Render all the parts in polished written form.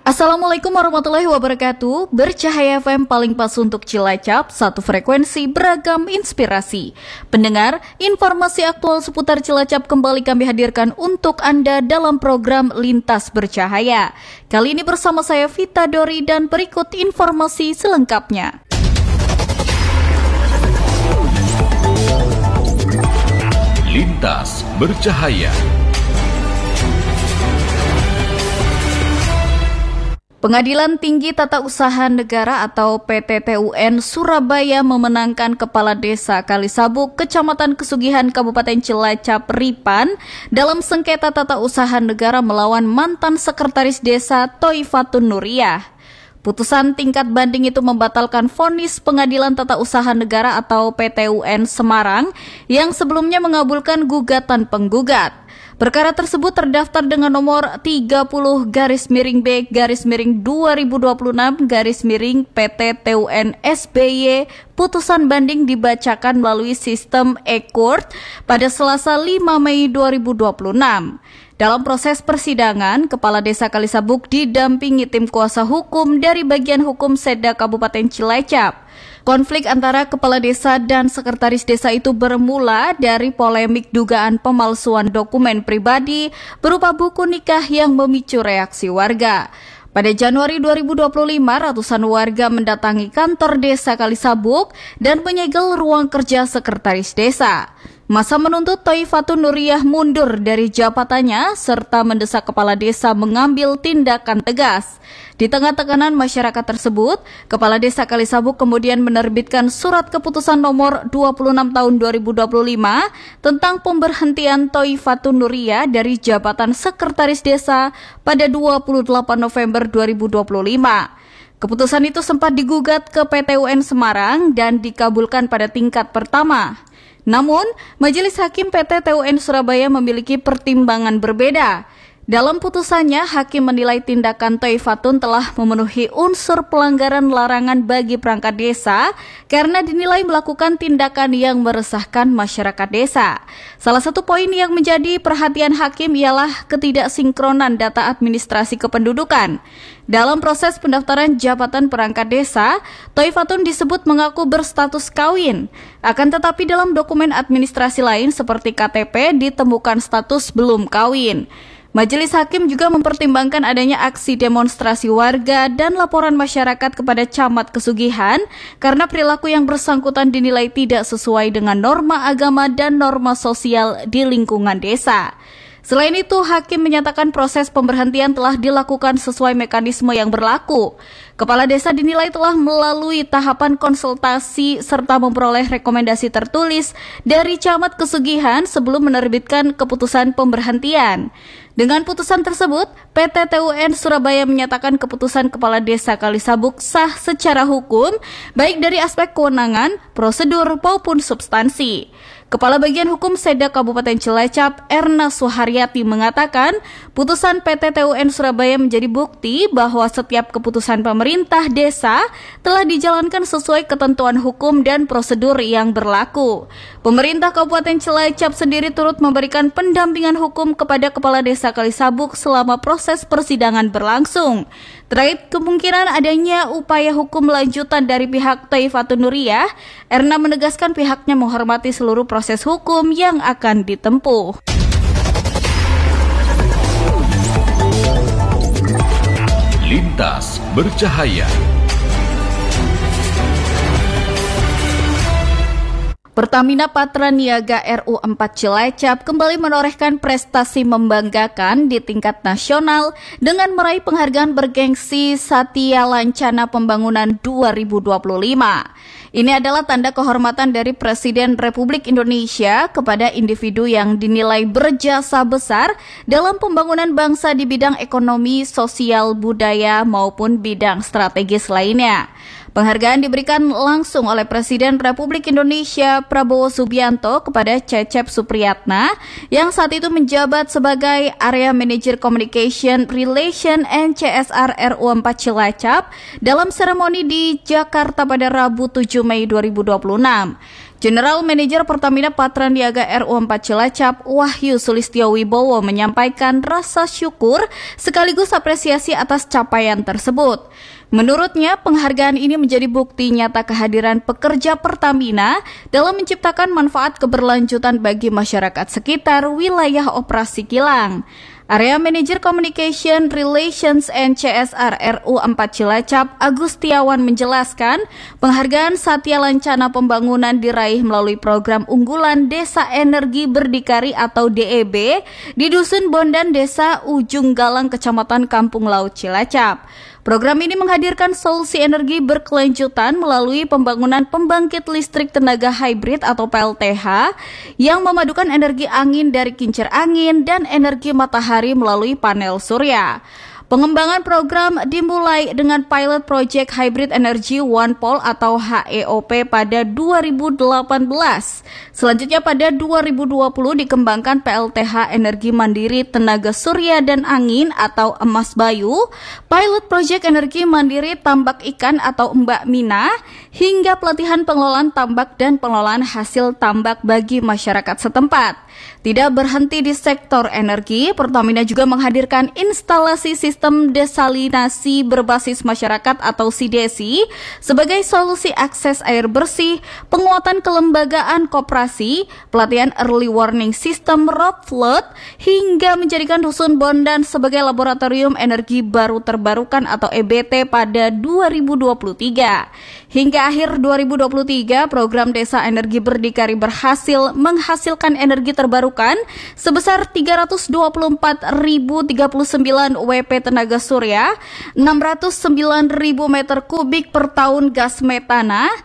Assalamualaikum warahmatullahi wabarakatuh. Bercahaya FM paling pas untuk Cilacap, satu frekuensi beragam inspirasi. Pendengar, informasi aktual seputar Cilacap kembali kami hadirkan untuk Anda dalam program Lintas Bercahaya. Kali ini bersama saya Vita Dori dan berikut informasi selengkapnya. Lintas Bercahaya. Pengadilan Tinggi Tata Usaha Negara atau PTTUN Surabaya memenangkan Kepala Desa Kalisabuk, Kecamatan Kesugihan, Kabupaten Cilacap, Ripan dalam sengketa tata usaha negara melawan mantan Sekretaris Desa Toifatun Nuriyah. Putusan tingkat banding itu membatalkan vonis Pengadilan Tata Usaha Negara atau PTUN Semarang yang sebelumnya mengabulkan gugatan penggugat. Perkara tersebut terdaftar dengan nomor 30/B/2026/PT-TUN SBY. Putusan banding dibacakan melalui sistem e-court pada Selasa 5 Mei 2026. Dalam proses persidangan, Kepala Desa Kalisabuk didampingi tim kuasa hukum dari Bagian Hukum Seda Kabupaten Cilacap. Konflik antara kepala desa dan sekretaris desa itu bermula dari polemik dugaan pemalsuan dokumen pribadi berupa buku nikah yang memicu reaksi warga. Pada Januari 2025, ratusan warga mendatangi kantor desa Kalisabuk dan menyegel ruang kerja sekretaris desa. Masa menuntut Toifatun Nuriyah mundur dari jabatannya serta mendesak kepala desa mengambil tindakan tegas. Di tengah tekanan masyarakat tersebut, Kepala Desa Kalisabuk kemudian menerbitkan surat keputusan nomor 26 tahun 2025 tentang pemberhentian Toifatun Nuriyah dari jabatan sekretaris desa pada 28 November 2025. Keputusan itu sempat digugat ke PTUN Semarang dan dikabulkan pada tingkat pertama. Namun, Majelis Hakim PTTUN Surabaya memiliki pertimbangan berbeda. Dalam putusannya, Hakim menilai tindakan Toifatun telah memenuhi unsur pelanggaran larangan bagi perangkat desa karena dinilai melakukan tindakan yang meresahkan masyarakat desa. Salah satu poin yang menjadi perhatian Hakim ialah ketidaksinkronan data administrasi kependudukan. Dalam proses pendaftaran jabatan perangkat desa, Toifatun disebut mengaku berstatus kawin. Akan tetapi dalam dokumen administrasi lain seperti KTP ditemukan status belum kawin. Majelis Hakim juga mempertimbangkan adanya aksi demonstrasi warga dan laporan masyarakat kepada Camat Kesugihan karena perilaku yang bersangkutan dinilai tidak sesuai dengan norma agama dan norma sosial di lingkungan desa. Selain itu, Hakim menyatakan proses pemberhentian telah dilakukan sesuai mekanisme yang berlaku. Kepala desa dinilai telah melalui tahapan konsultasi serta memperoleh rekomendasi tertulis dari Camat Kesugihan sebelum menerbitkan keputusan pemberhentian. Dengan putusan tersebut, PTTUN Surabaya menyatakan keputusan Kepala Desa Kalisabuk sah secara hukum, baik dari aspek kewenangan, prosedur, maupun substansi. Kepala Bagian Hukum Seda Kabupaten Cilacap, Erna Suharyati mengatakan, putusan PTTUN Surabaya menjadi bukti bahwa setiap keputusan pemerintah desa telah dijalankan sesuai ketentuan hukum dan prosedur yang berlaku. Pemerintah Kabupaten Cilacap sendiri turut memberikan pendampingan hukum kepada Kepala Desa Kalisabuk selama proses persidangan berlangsung. Terkait kemungkinan adanya upaya hukum lanjutan dari pihak Toifatun Nuriyah, Erna menegaskan pihaknya menghormati seluruh proses hukum yang akan ditempuh. Lintas Bercahaya. Pertamina Patraniaga RU4 Cilacap kembali menorehkan prestasi membanggakan di tingkat nasional dengan meraih penghargaan bergengsi Satya Lancana Pembangunan 2025. Ini adalah tanda kehormatan dari Presiden Republik Indonesia kepada individu yang dinilai berjasa besar dalam pembangunan bangsa di bidang ekonomi, sosial, budaya maupun bidang strategis lainnya. Penghargaan diberikan langsung oleh Presiden Republik Indonesia Prabowo Subianto kepada Cecep Supriyatna yang saat itu menjabat sebagai Area Manager Communication Relation and CSR RU4 Cilacap dalam seremoni di Jakarta pada Rabu 7 Mei 2026. General Manager Pertamina Patraniaga RU 4 Cilacap, Wahyu Sulistyowibowo menyampaikan rasa syukur sekaligus apresiasi atas capaian tersebut. Menurutnya, penghargaan ini menjadi bukti nyata kehadiran pekerja Pertamina dalam menciptakan manfaat keberlanjutan bagi masyarakat sekitar wilayah operasi kilang. Area Manager Communication Relations and CSR RU 4 Cilacap, Agustiawan menjelaskan, penghargaan Satya Lancana Pembangunan diraih melalui program unggulan Desa Energi Berdikari atau DEB di Dusun Bondan, Desa Ujung Galang, Kecamatan Kampung Laut Cilacap. Program ini menghadirkan solusi energi berkelanjutan melalui pembangunan pembangkit listrik tenaga hybrid atau PLTH yang memadukan energi angin dari kincir angin dan energi matahari melalui panel surya. Pengembangan program dimulai dengan pilot project Hybrid Energy One Pole atau HEOP pada 2018. Selanjutnya pada 2020 dikembangkan PLTH Energi Mandiri Tenaga Surya dan Angin atau Emas Bayu, pilot project Energi Mandiri Tambak Ikan atau Mbak Mina, hingga pelatihan pengelolaan tambak dan pengelolaan hasil tambak bagi masyarakat setempat. Tidak berhenti di sektor energi, Pertamina juga menghadirkan instalasi sistem desalinasi berbasis masyarakat atau SIDESI sebagai solusi akses air bersih, penguatan kelembagaan koperasi, pelatihan early warning system rock flood, hingga menjadikan Dusun Bondan sebagai laboratorium energi baru terbarukan atau EBT pada 2023. Hingga akhir 2023, program Desa Energi Berdikari berhasil menghasilkan energi terbarukan sebesar 324.039 WP tenaga surya, 609.000 meter kubik per tahun gas metana,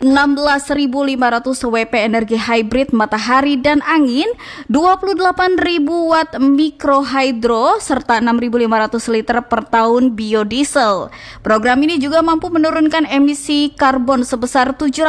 16.500 WP energi hybrid matahari dan angin, 28.000 watt mikrohidro, serta 6.500 liter per tahun biodiesel. Program ini juga mampu menurunkan emisi karbon sebesar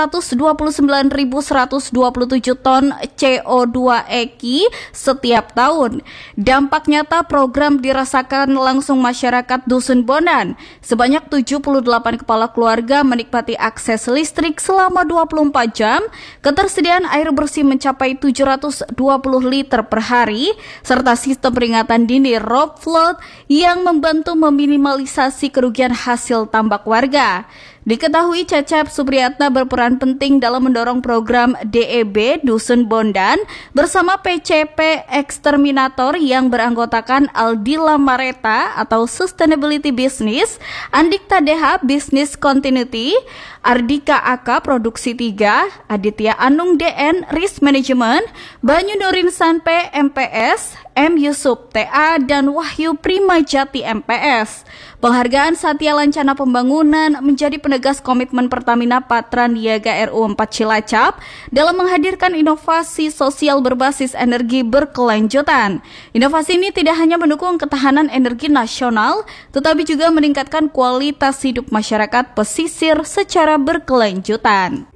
729.127 ton CO2 eki setiap tahun. Dampak nyata program dirasakan langsung masyarakat Dusun Bondan. Sebanyak 78 kepala keluarga menikmati akses listrik selama 24 jam, ketersediaan air bersih mencapai 720 liter per hari, serta sistem peringatan dini rock flood yang membantu meminimalisasi kerugian hasil tambak warga. Diketahui Cecep Supriyatna berperan penting dalam mendorong program DEB Dusun Bondan bersama PCP Exterminator yang beranggotakan Aldila Mareta atau Sustainability Business, Andikta DH Business Continuity, Ardika AK Produksi 3, Aditya Anung DN Risk Management, Banyu Nurin Sanpe MPS, M. Yusuf TA, dan Wahyu Primajati MPS. Penghargaan Satya Lancana Pembangunan menjadi penegas komitmen Pertamina Patraniaga RU 4 Cilacap dalam menghadirkan inovasi sosial berbasis energi berkelanjutan. Inovasi ini tidak hanya mendukung ketahanan energi nasional, tetapi juga meningkatkan kualitas hidup masyarakat pesisir secara berkelanjutan.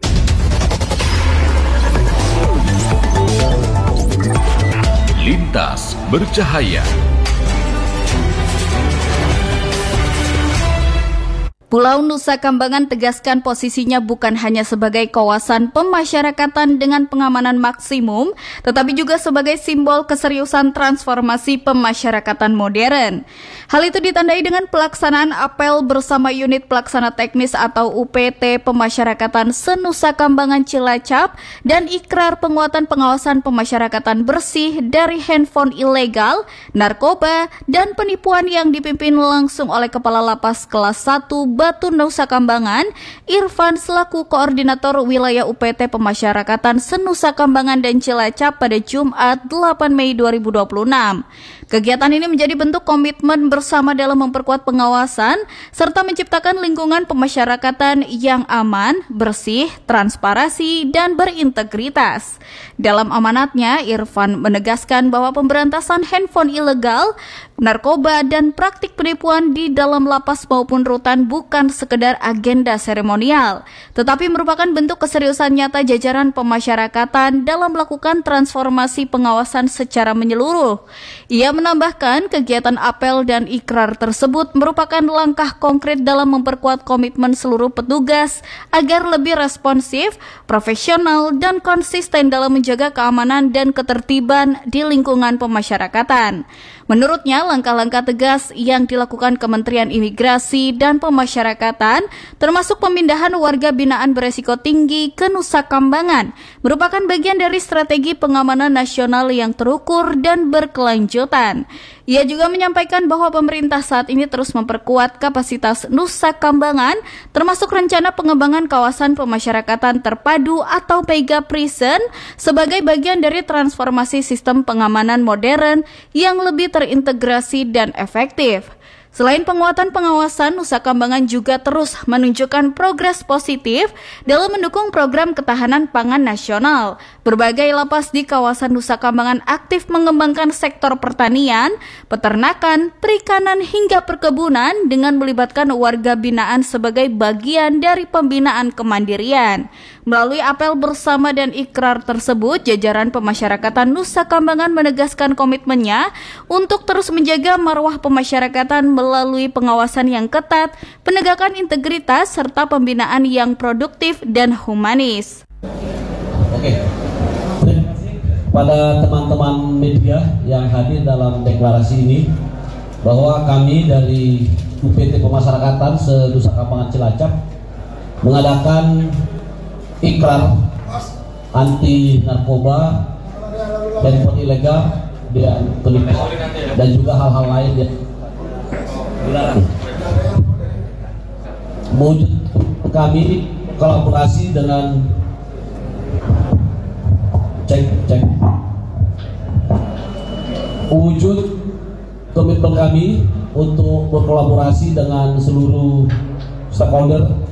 Lintas Bercahaya. Pulau Nusa Kambangan tegaskan posisinya bukan hanya sebagai kawasan pemasyarakatan dengan pengamanan maksimum, tetapi juga sebagai simbol keseriusan transformasi pemasyarakatan modern. Hal itu ditandai dengan pelaksanaan apel bersama unit pelaksana teknis atau UPT Pemasyarakatan Senusa Kambangan Cilacap dan ikrar penguatan pengawasan pemasyarakatan bersih dari handphone ilegal, narkoba, dan penipuan yang dipimpin langsung oleh Kepala Lapas Kelas 1 Batu Nusa Kambangan, Irfan selaku Koordinator Wilayah UPT Pemasyarakatan Senusa Kambangan dan Cilacap pada Jumat 8 Mei 2026. Kegiatan ini menjadi bentuk komitmen bersama dalam memperkuat pengawasan serta menciptakan lingkungan pemasyarakatan yang aman, bersih, transparansi, dan berintegritas. Dalam amanatnya, Irfan menegaskan bahwa pemberantasan handphone ilegal, narkoba, dan praktik penipuan di dalam lapas maupun rutan bukan sekedar agenda seremonial, tetapi merupakan bentuk keseriusan nyata jajaran pemasyarakatan dalam melakukan transformasi pengawasan secara menyeluruh. Ia menambahkan kegiatan apel dan ikrar tersebut merupakan langkah konkret dalam memperkuat komitmen seluruh petugas agar lebih responsif, profesional, dan konsisten dalam menjaga keamanan dan ketertiban di lingkungan pemasyarakatan. Menurutnya, langkah-langkah tegas yang dilakukan Kementerian Imigrasi dan Pemasyarakatan, termasuk pemindahan warga binaan beresiko tinggi ke Nusa Kambangan, merupakan bagian dari strategi pengamanan nasional yang terukur dan berkelanjutan. Ia juga menyampaikan bahwa pemerintah saat ini terus memperkuat kapasitas Nusa Kambangan, termasuk rencana pengembangan kawasan pemasyarakatan terpadu atau Mega Prison sebagai bagian dari transformasi sistem pengamanan modern yang lebih terintegrasi dan efektif. Selain penguatan pengawasan, Nusa Kambangan juga terus menunjukkan progres positif dalam mendukung program ketahanan pangan nasional. Berbagai lapas di kawasan Nusa Kambangan aktif mengembangkan sektor pertanian, peternakan, perikanan hingga perkebunan dengan melibatkan warga binaan sebagai bagian dari pembinaan kemandirian. Melalui apel bersama dan ikrar tersebut, jajaran pemasyarakatan Nusa Kambangan menegaskan komitmennya untuk terus menjaga marwah pemasyarakatan melalui pengawasan yang ketat, penegakan integritas, serta pembinaan yang produktif dan humanis. Oke, terima kasih pada teman-teman media yang hadir dalam deklarasi ini, bahwa kami dari UPT Pemasyarakatan se-Nusa Kambangan Cilacap mengadakan ikrar anti narkoba, handphone ilegal, dan juga hal-hal lain yang dilarang. Mewujud kami kolaborasi dengan wujud komitmen kami untuk berkolaborasi dengan seluruh stakeholder